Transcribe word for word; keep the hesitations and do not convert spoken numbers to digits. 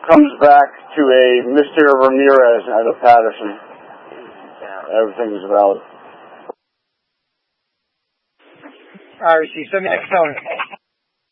comes back to a Mister Ramirez out of Patterson. Everything is valid. I received. Send me next phone.